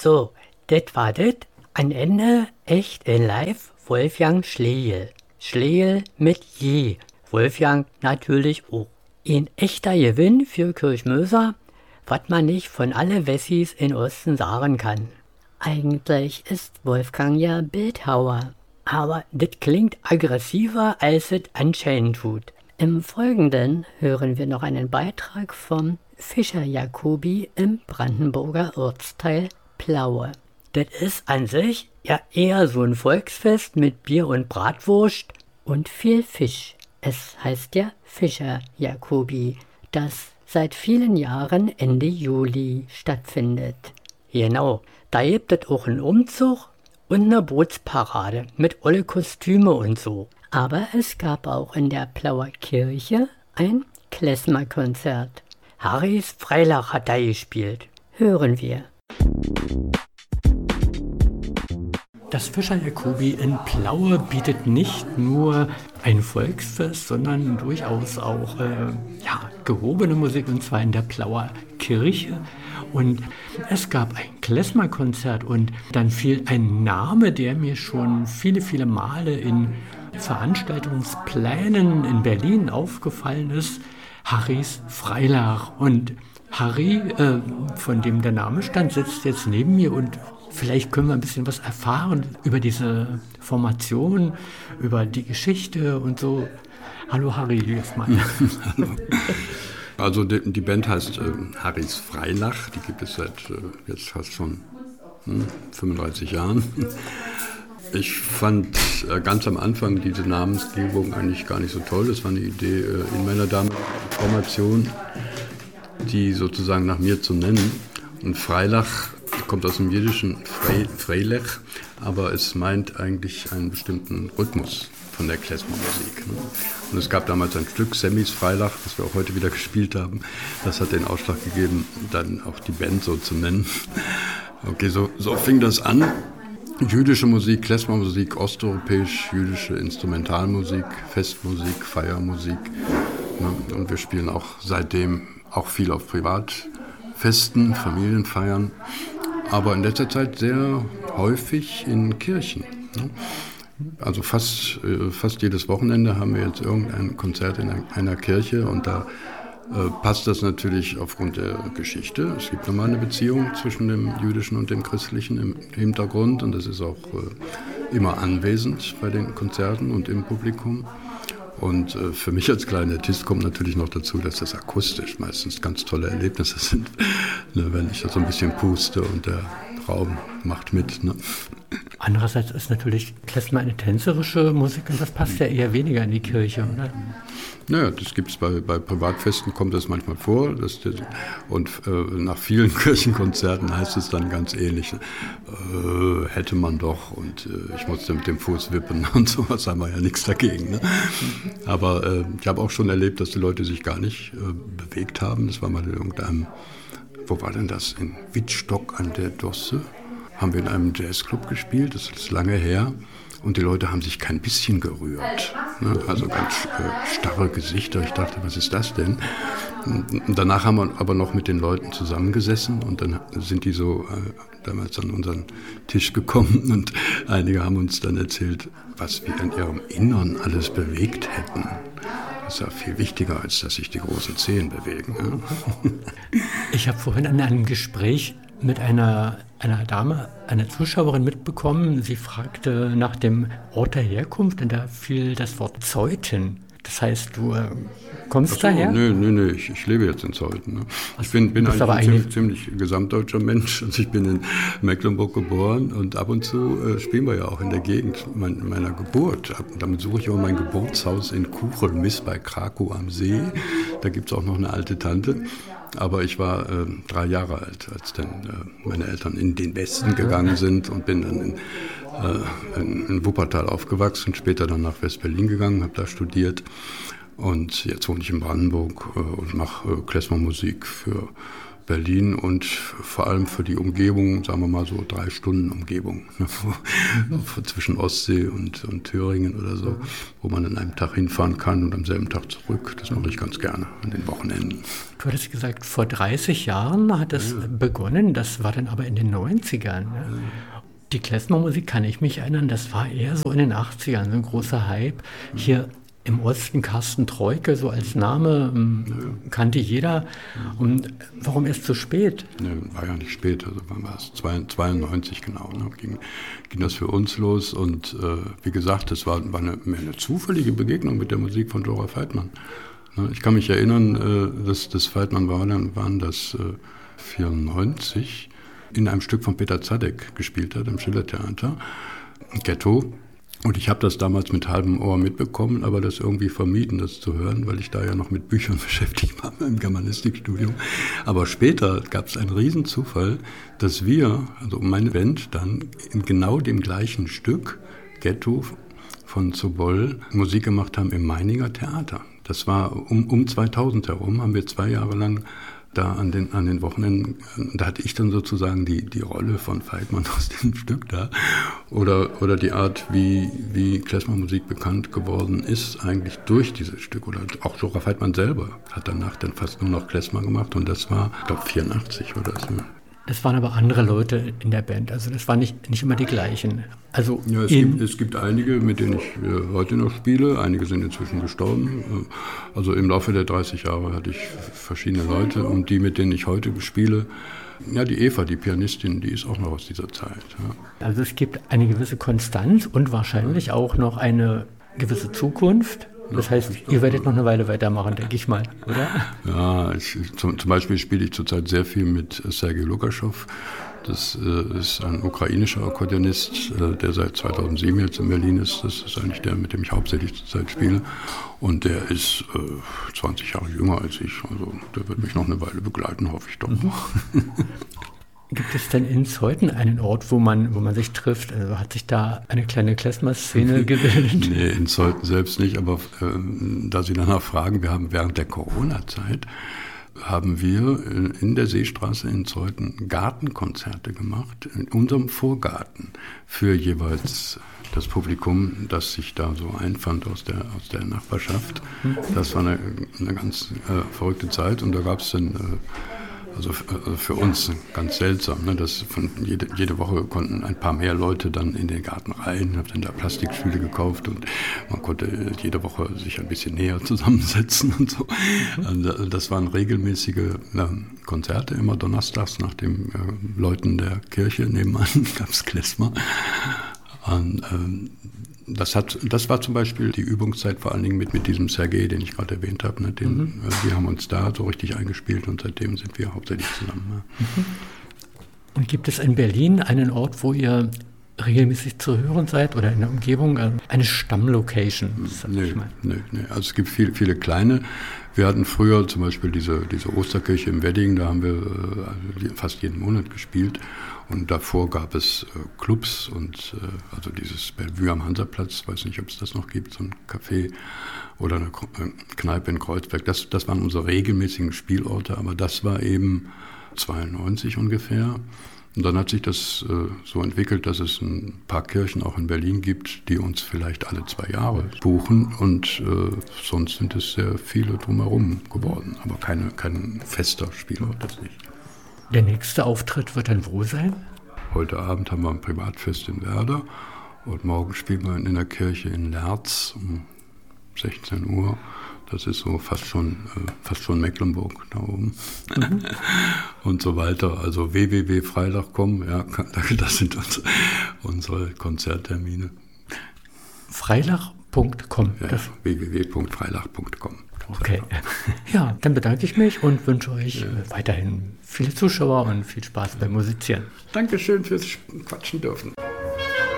So, das war das. Am Ende echt in live Wolfgang Schlegel. Schlegel mit Je. Wolfgang natürlich auch. Ein echter Gewinn für Kirchmöser, was man nicht von alle Wessis in Osten sagen kann. Eigentlich ist Wolfgang ja Bildhauer, aber das klingt aggressiver, als es anscheinend tut. Im Folgenden hören wir noch einen Beitrag vom Fischer Jacobi im Brandenburger Ortsteil Plaue. Das ist an sich ja eher so ein Volksfest mit Bier und Bratwurst und viel Fisch. Es heißt ja Fischer Jacobi, das seit vielen Jahren Ende Juli stattfindet. Genau, da gibt es auch einen Umzug und eine Bootsparade mit olle Kostüme und so. Aber es gab auch in der Plauer Kirche ein Klezmer-Konzert. Harrys Freilach hat da gespielt. Hören wir. Das Fischer Jacobi in Plaue bietet nicht nur ein Volksfest, sondern durchaus auch gehobene Musik, und zwar in der Plauer Kirche. Und es gab ein Klezmer-Konzert und dann fiel ein Name, der mir schon viele, viele Male in Veranstaltungsplänen in Berlin aufgefallen ist: Harrys Freilach. Und Harry, von dem der Name stand, sitzt jetzt neben mir und vielleicht können wir ein bisschen was erfahren über diese Formation, über die Geschichte und so. Hallo Harry, erstmal. Hallo. Also die Band heißt Harrys Freilach, die gibt es seit jetzt fast schon 35 Jahren. Ich fand ganz am Anfang diese Namensgebung eigentlich gar nicht so toll. Das war eine Idee in meiner damaligen Formation, die sozusagen nach mir zu nennen. Und Freilach kommt aus dem Jiddischen Freilech, aber es meint eigentlich einen bestimmten Rhythmus von der Klezmer-Musik. Und es gab damals ein Stück, Semmys Freilach, das wir auch heute wieder gespielt haben. Das hat den Ausschlag gegeben, dann auch die Band so zu nennen. Okay, so fing das an. Jüdische Musik, Klezmer-Musik, osteuropäisch, jüdische Instrumentalmusik, Festmusik, Feiermusik. Und wir spielen auch seitdem auch viel auf Privatfesten, Familienfeiern, aber in letzter Zeit sehr häufig in Kirchen. Also fast jedes Wochenende haben wir jetzt irgendein Konzert in einer Kirche, und da passt das natürlich aufgrund der Geschichte. Es gibt nochmal eine Beziehung zwischen dem Jüdischen und dem Christlichen im Hintergrund, und das ist auch immer anwesend bei den Konzerten und im Publikum. Und für mich als kleiner Artist kommt natürlich noch dazu, dass das akustisch meistens ganz tolle Erlebnisse sind, ne, wenn ich da so ein bisschen puste und der Raum macht mit. Ne. Andererseits ist natürlich Klezmer eine tänzerische Musik, und das passt ja eher weniger in die Kirche, oder? Naja, das gibt es bei Privatfesten, kommt das manchmal vor. Und nach vielen Kirchenkonzerten heißt es dann ganz ähnlich, hätte man doch, und ich musste mit dem Fuß wippen und sowas, haben wir ja nichts dagegen. Ne? Aber ich habe auch schon erlebt, dass die Leute sich gar nicht bewegt haben. Das war mal in irgendeinem, wo war denn das? In Wittstock an der Dosse. Haben wir in einem Jazzclub gespielt, das ist lange her. Und die Leute haben sich kein bisschen gerührt. Ne? Also ganz starre Gesichter. Ich dachte, was ist das denn? Und danach haben wir aber noch mit den Leuten zusammengesessen, und dann sind die so damals an unseren Tisch gekommen, und einige haben uns dann erzählt, was wir in ihrem Innern alles bewegt hätten. Das ist ja viel wichtiger, als dass sich die großen Zehen bewegen. Ne? Ich habe vorhin in einem Gespräch mit einer Dame, einer Zuschauerin mitbekommen. Sie fragte nach dem Ort der Herkunft, und da fiel das Wort Zeuthen. Das heißt, du kommst daher? Nee, ich lebe jetzt in Zeuthen. Ne? Ich bin eigentlich ein ziemlich gesamtdeutscher Mensch. Also ich bin in Mecklenburg geboren, und ab und zu spielen wir ja auch in der Gegend meiner Geburt. Damit suche ich auch mein Geburtshaus in Kuchelmiss bei Krakow am See. Da gibt es auch noch eine alte Tante. Aber ich war 3 Jahre alt, als dann meine Eltern in den Westen gegangen sind, und bin dann in Wuppertal aufgewachsen, später dann nach West-Berlin gegangen, habe da studiert, und jetzt wohne ich in Brandenburg und mache Klezmer-Musik für Berlin und vor allem für die Umgebung, sagen wir mal so 3 Stunden Umgebung, ne, zwischen Ostsee und Thüringen oder so, wo man an einem Tag hinfahren kann und am selben Tag zurück. Das mache ich ganz gerne an den Wochenenden. Du hattest gesagt, vor 30 Jahren hat es begonnen, das war dann aber in den 90ern. Ne? Die Klezmer-Musik, kann ich mich erinnern, das war eher so in den 80ern, so ein großer Hype. Hier im Osten Carsten Troike, so als Name, kannte jeder. Und warum erst so spät? Ne, war ja nicht spät, also wann war es? 92 genau, ne, ging das für uns los. Und wie gesagt, das war mehr eine zufällige Begegnung mit der Musik von Dora Feitmann. Ne, ich kann mich erinnern, dass das Feitmann waren das 94 in einem Stück von Peter Zadek gespielt hat, im Schillertheater, Ghetto. Und ich habe das damals mit halbem Ohr mitbekommen, aber das irgendwie vermieden, das zu hören, weil ich da ja noch mit Büchern beschäftigt war im Germanistikstudium. Aber später gab es einen Riesenzufall, dass wir, also meine Band, dann in genau dem gleichen Stück, Ghetto von Zobol, Musik gemacht haben im Meininger Theater. Das war um 2000 herum, haben wir 2 Jahre lang da an den Wochenenden, da hatte ich dann sozusagen die Rolle von Feitmann aus dem Stück da. Oder die Art, wie Klezmer-Musik bekannt geworden ist, eigentlich durch dieses Stück. Oder auch Dora Feitmann selber hat danach dann fast nur noch Klezmer gemacht. Und das war, ich glaube, 84 oder so. Das waren aber andere Leute in der Band, also das waren nicht immer die gleichen. Also ja, es gibt einige, mit denen ich heute noch spiele, einige sind inzwischen gestorben. Also im Laufe der 30 Jahre hatte ich verschiedene Leute und die, mit denen ich heute spiele, ja, die Eva, die Pianistin, die ist auch noch aus dieser Zeit. Ja. Also es gibt eine gewisse Konstanz und wahrscheinlich auch noch eine gewisse Zukunft. Das heißt, ihr werdet noch eine Weile weitermachen, denke ich mal, oder? Ja, zum Beispiel spiele ich zurzeit sehr viel mit Sergei Lukaschow. Das ist ein ukrainischer Akkordeonist, der seit 2007 jetzt in Berlin ist. Das ist eigentlich der, mit dem ich hauptsächlich zurzeit spiele. Und der ist 20 Jahre jünger als ich. Also der wird mich noch eine Weile begleiten, hoffe ich doch. Gibt es denn in Zeuthen einen Ort, wo man sich trifft? Also hat sich da eine kleine Klezmer-Szene gebildet? Nee, in Zeuthen selbst nicht, aber da Sie danach fragen, wir haben während der Corona-Zeit haben wir in der Seestraße in Zeuthen Gartenkonzerte gemacht, in unserem Vorgarten, für jeweils das Publikum, das sich da so einfand aus der Nachbarschaft. Das war eine ganz verrückte Zeit und da gab es dann also für uns ganz seltsam, ne? Dass jede Woche konnten ein paar mehr Leute dann in den Garten rein, habe dann da Plastikstühle gekauft und man konnte jede Woche sich ein bisschen näher zusammensetzen und so. Und das waren regelmäßige Konzerte, immer donnerstags nach dem Läuten der Kirche nebenan gab es Klezmer. Und das war zum Beispiel die Übungszeit vor allen Dingen mit diesem Sergei, den ich gerade erwähnt habe. Ne? Wir haben uns da so richtig eingespielt und seitdem sind wir hauptsächlich zusammen. Ne? Und gibt es in Berlin einen Ort, wo ihr regelmäßig zu hören seid oder in der Umgebung, eine Stammlocation? Nee. Also es gibt viele kleine. Wir hatten früher zum Beispiel diese Osterkirche im Wedding, da haben wir fast jeden Monat gespielt. Und davor gab es Clubs und also dieses Bellevue am Hansaplatz, weiß nicht, ob es das noch gibt, so ein Café oder eine Kneipe in Kreuzberg. Das waren unsere regelmäßigen Spielorte, aber das war eben 92 ungefähr. Und dann hat sich das so entwickelt, dass es ein paar Kirchen auch in Berlin gibt, die uns vielleicht alle 2 Jahre buchen. Und sonst sind es sehr viele drumherum geworden, aber kein fester Spielort, das nicht. Der nächste Auftritt wird dann wo sein? Heute Abend haben wir ein Privatfest in Werder und morgen spielen wir in der Kirche in Lerz um 16 Uhr. Das ist so fast schon Mecklenburg da oben. Und so weiter. Also www.freilach.com, ja, das sind unsere Konzerttermine. Freilach.com? Ja, www.freilach.com. Okay. Ja, dann bedanke ich mich und wünsche euch weiterhin viele Zuschauer und viel Spaß beim Musizieren. Dankeschön fürs Quatschen dürfen.